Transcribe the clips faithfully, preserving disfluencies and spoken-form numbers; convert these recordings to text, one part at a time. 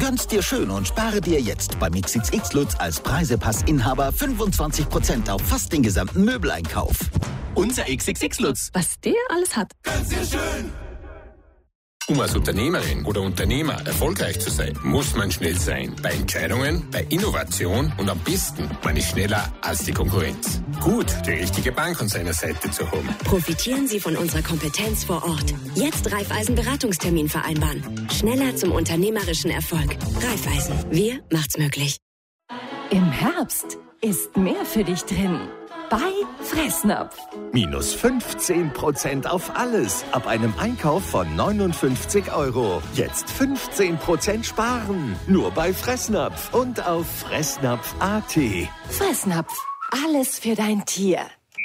Gönn's dir schön und spare dir jetzt beim X X X Lutz als Preisepass-Inhaber fünfundzwanzig Prozent auf fast den gesamten Möbeleinkauf. Unser X X X Lutz. Was der alles hat. Gönn's dir schön. Um als Unternehmerin oder Unternehmer erfolgreich zu sein, muss man schnell sein. Bei Entscheidungen, bei Innovation und am besten, man ist schneller als die Konkurrenz. Gut, die richtige Bank an seiner Seite zu haben. Profitieren Sie von unserer Kompetenz vor Ort. Jetzt Raiffeisen-Beratungstermin vereinbaren. Schneller zum unternehmerischen Erfolg. Raiffeisen. Wir macht's möglich. Im Herbst ist mehr für dich drin. Bei Fressnapf. Minus fünfzehn Prozent auf alles. Ab einem Einkauf von neunundfünfzig Euro. Jetzt fünfzehn Prozent sparen. Nur bei Fressnapf und auf fressnapf punkt a t. Fressnapf. Alles für dein Tier.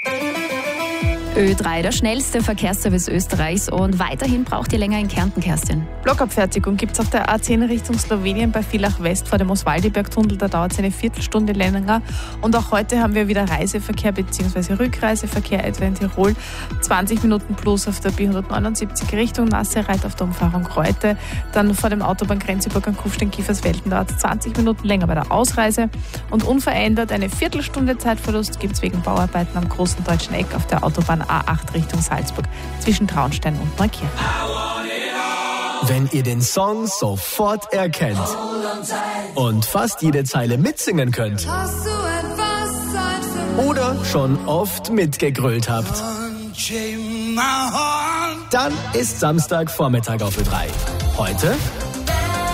Ö drei, der schnellste Verkehrsservice Österreichs, und weiterhin braucht ihr länger in Kärnten, Kerstin. Blockabfertigung gibt es auf der A zehn Richtung Slowenien bei Villach West vor dem Oswaldiberg-Tunnel. Da dauert es eine Viertelstunde länger. Und auch heute haben wir wieder Reiseverkehr bzw. Rückreiseverkehr, etwa in Tirol. zwanzig Minuten plus auf der B hundertneunundsiebzig Richtung Nassereit auf der Umfahrung Reute. Dann vor dem Autobahngrenzübergang Kufstein-Kiefersfelden dauert es zwanzig Minuten länger bei der Ausreise. Und unverändert eine Viertelstunde Zeitverlust gibt es wegen Bauarbeiten am Großen Deutschen Eck auf der Autobahn A acht Richtung Salzburg zwischen Traunstein und Neukirchen. Wenn ihr den Song sofort erkennt und fast jede Zeile mitsingen könnt oder schon oft mitgegrölt habt, dann ist Samstagvormittag auf Ö drei. Heute